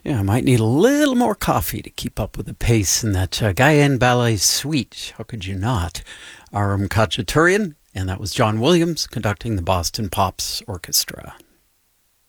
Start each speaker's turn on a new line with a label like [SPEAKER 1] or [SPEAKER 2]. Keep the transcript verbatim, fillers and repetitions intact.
[SPEAKER 1] Yeah, I might need a little more coffee to keep up with the pace in that uh, Guyane Ballet Suite. How could you not? Aram Khachaturian, and that was John Williams conducting the Boston Pops Orchestra.